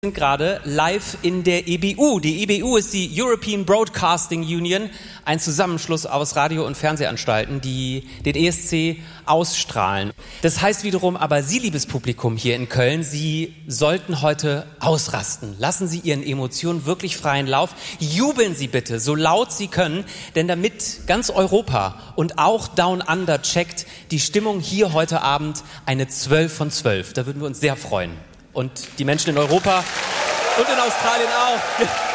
Sind gerade live in der EBU. Die EBU ist die European Broadcasting Union, ein Zusammenschluss aus Radio- und Fernsehanstalten, die den ESC ausstrahlen. Das heißt wiederum aber, Sie, liebes Publikum hier in Köln, Sie sollten heute ausrasten. Lassen Sie Ihren Emotionen wirklich freien Lauf. Jubeln Sie bitte, so laut Sie können, denn damit ganz Europa und auch Down Under checkt, die Stimmung hier heute Abend eine 12 von 12. Da würden wir uns sehr freuen. Und die Menschen in Europa und in Australien auch.